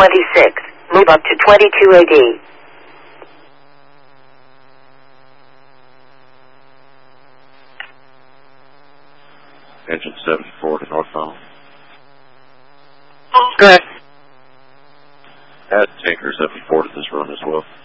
26. Move up to 22 AD. Engine 74 to northbound. Correct. Add tanker 74 to this run as well.